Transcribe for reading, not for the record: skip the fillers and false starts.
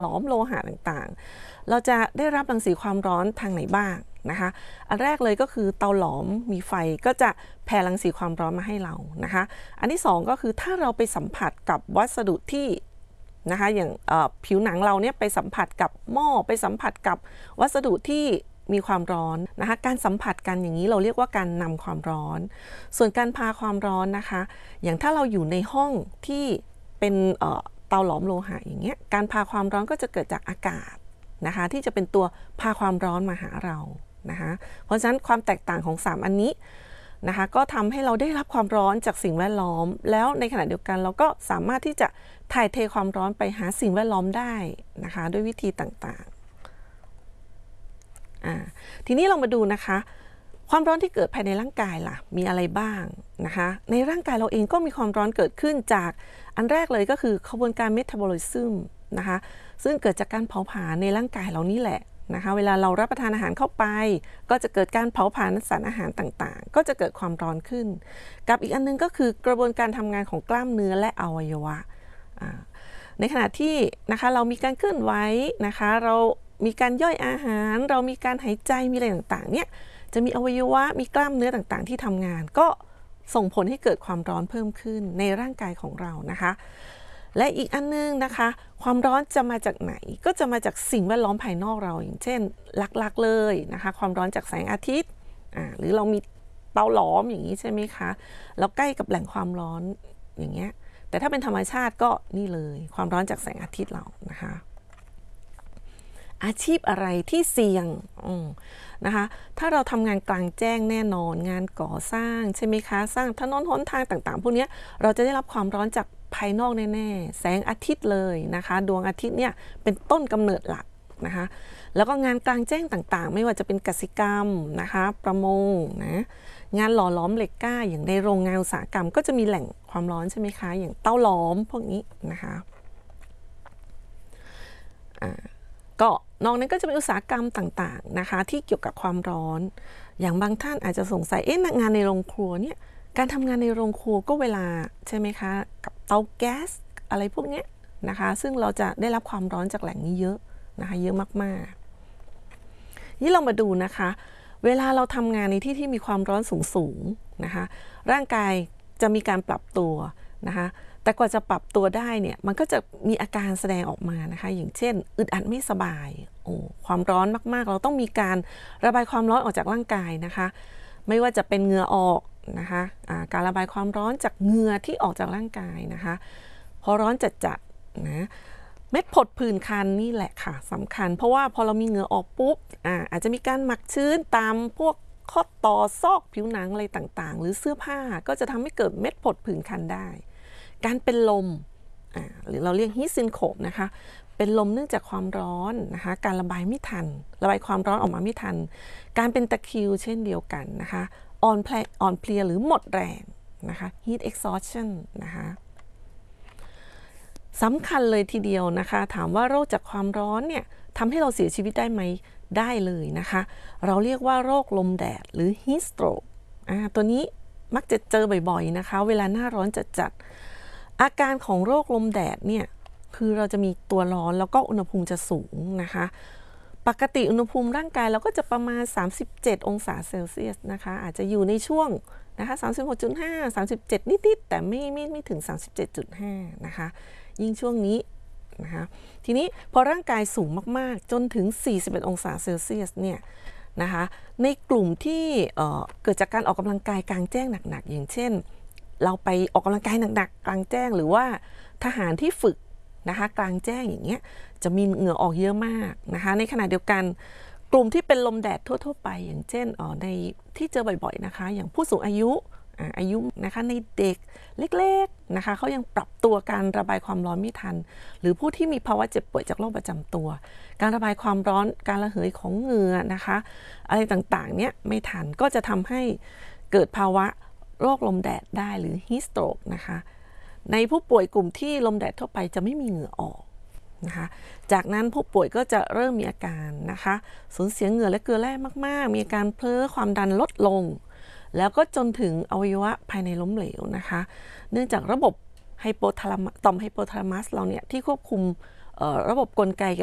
หลอมโลหะต่างๆเราจะได้รับรังสีความร้อนทางไหนบ้างนะคะอันแรกเลยก็คือเตาหลอมมีไฟก็จะแผ่รังสีความร้อนมาให้เรานะคะอันที่2ก็คือถ้าเราไปสัมผัสกับวัสดุที่นะคะอย่างผิวหนังเราเนี่ยไปสัมผัสกับหม้อไปสัมผัสกับวัสดุที่มีความร้อนนะคะการสัมผัสกันอย่างนี้เราเรียกว่าการนำความร้อนส่วนการพาความร้อนนะคะอย่างถ้าเราอยู่ในห้องที่เป็นเตาหลอมโลหะอย่างเงี้ยการพาความร้อนก็จะเกิดจากอากาศนะคะที่จะเป็นตัวพาความร้อนมาหาเรานะคะเพราะฉะนั้นความแตกต่างของ3อันนี้นะคะก็ทำให้เราได้รับความร้อนจากสิ่งแวดล้อมแล้วในขณะเดียวกันเราก็สามารถที่จะถ่ายเทความร้อนไปหาสิ่งแวดล้อมได้นะคะด้วยวิธีต่างๆทีนี้เรามาดูนะคะความร้อนที่เกิดภายในร่างกายล่ะมีอะไรบ้างนะคะในร่างกายเราเองก็มีความร้อนเกิดขึ้นจากอันแรกเลยก็คือกระบวนการเมตาบอลิซึมนะคะซึ่งเกิดจากการเผาผลาญในร่างกายเรานี่แหละนะคะเวลาเรารับประทานอาหารเข้าไปก็จะเกิดการเผาผลาญสารอาหารต่างๆก็จะเกิดความร้อนขึ้นกับอีกอันนึงก็คือกระบวนการทำงานของกล้ามเนื้อและอวัยวะในขณะที่นะคะเรามีการเคลื่อนไหวนะคะเรามีการย่อยอาหารเรามีการหายใจมีอะไรต่างๆเนี่ยจะมีอวัยวะมีกล้ามเนื้อต่างๆที่ทำงานก็ส่งผลให้เกิดความร้อนเพิ่มขึ้นในร่างกายของเรานะคะและอีกอันนึงนะคะความร้อนจะมาจากไหนก็จะมาจากสิ่งแวดล้อมภายนอกเราอย่างเช่นหลักๆเลยนะคะความร้อนจากแสงอาทิตย์หรือเรามีเตาหลอมอย่างนี้ใช่ไหมคะแล้วใกล้กับแหล่งความร้อนอย่างเงี้ยแต่ถ้าเป็นธรรมชาติก็นี่เลยความร้อนจากแสงอาทิตย์เรานะคะอาชีพอะไรที่เสี่ยงนะคะถ้าเราทำงานกลางแจ้งแน่นอนงานก่อสร้างใช่ไหมคะสร้างถนนหนทางต่างๆพวกนี้เราจะได้รับความร้อนจากภายนอกแน่ๆแสงอาทิตย์เลยนะคะดวงอาทิตย์เนี่ยเป็นต้นกำเนิดหลักนะคะแล้วก็งานกลางแจ้งต่างๆไม่ว่าจะเป็นกสิกรรมนะคะประมงนะงานหล่อหลอมเหล็กกล้าอย่างในโรงงานอุตสาหกรรมก็จะมีแหล่งความร้อนใช่ไหมคะอย่างเตาหลอมพวกนี้นะคะก็นอกนั้นก็จะเป็นอุตสาหกรรมต่างๆนะคะที่เกี่ยวกับความร้อนอย่างบางท่านอาจจะสงสัยงานในโรงครัวเนี่ยการทำงานในโรงครัวก็เวลาใช่ไหมคะกับเตาแก๊สอะไรพวกนี้นะคะซึ่งเราจะได้รับความร้อนจากแหล่งนี้เยอะนะคะเยอะมากๆนี่เรามาดูนะคะเวลาเราทำงานในที่ที่มีความร้อนสูงๆนะคะร่างกายจะมีการปรับตัวนะคะแต่กว่าจะปรับตัวได้เนี่ยมันก็จะมีอาการแสดงออกมานะคะอย่างเช่นอึดอัดไม่สบายความร้อนมากๆเราต้องมีการระบายความร้อนออกจากร่างกายนะคะไม่ว่าจะเป็นเหงื่อออกนะคะการระบายความร้อนจากเหงื่อที่ออกจากร่างกายนะคะพอร้อนจัดๆนะเม็ดผดผื่นคันนี่แหละค่ะสำคัญเพราะว่าพอเรามีเหงื่อออกปุ๊บอาจจะมีการหมักชื้นตามพวกข้อต่อซอกผิวหนังอะไรต่างๆหรือเสื้อผ้าก็จะทำให้เกิดเม็ดผดผื่นคันได้การเป็นลมหรือเราเรียกฮีทซินโคปนะคะเป็นลมเนื่องจากความร้อนนะคะการระบายไม่ทันระบายความร้อนออกมาไม่ทันการเป็นตะคริวเช่นเดียวกันนะคะอ่อนเพลียหรือหมดแรงนะคะ heat exhaustion นะคะสำคัญเลยทีเดียวนะคะถามว่าโรคจากความร้อนเนี่ยทำให้เราเสียชีวิตได้ไหมได้เลยนะคะเราเรียกว่าโรคลมแดดหรือ heat stroke ตัวนี้มักจะเจอบ่อยๆนะคะเวลาหน้าร้อนจัดอาการของโรคลมแดดเนี่ยคือเราจะมีตัวร้อนแล้วก็อุณหภูมิจะสูงนะคะปกติอุณหภูมิร่างกายเราก็จะประมาณ37องศาเซลเซียสนะคะอาจจะอยู่ในช่วงนะคะ36.5 37นิดๆแต่ไม่ถึง 37.5 นะคะยิ่งช่วงนี้นะคะทีนี้พอร่างกายสูงมากๆจนถึง41องศาเซลเซียสเนี่ยนะคะในกลุ่มที่เกิดจากการออกกำลังกายกลางแจ้งหนักๆอย่างเช่นเราไปออกกำลังกายหนักๆกลางแจ้งหรือว่าทหารที่ฝึกนะคะกลางแจ้งอย่างเงี้ยจะมีเหงื่อออกเยอะมากนะคะในขณะเดียวกันกลุ่มที่เป็นลมแดดทั่วๆไปอย่างเช่นในที่เจอบ่อยๆนะคะอย่างผู้สูงอายุนะคะในเด็กเล็กๆนะคะเขายังปรับตัวการระบายความร้อนไม่ทันหรือผู้ที่มีภาวะเจ็บป่วยจากโรคประจำตัวการระบายความร้อนการระเหยของเหงื่อนะคะอะไรต่างๆเนี่ยไม่ทันก็จะทำให้เกิดภาวะโรคลมแดดได้หรือ heat stroke นะคะในผู้ป่วยกลุ่มที่ลมแดดทั่วไปจะไม่มีเหงื่อออกนะคะจากนั้นผู้ป่วยก็จะเริ่มมีอาการนะคะสูญเสียเหงื่อและเกลือแร่มากๆมีอาการเพ้อความดันลดลงแล้วก็จนถึงอวัยวะภายในล้มเหลวนะคะเนื่องจากระบบต่อมไฮโปทาลามัสเราเนี่ยที่ควบคุมระบบกลไก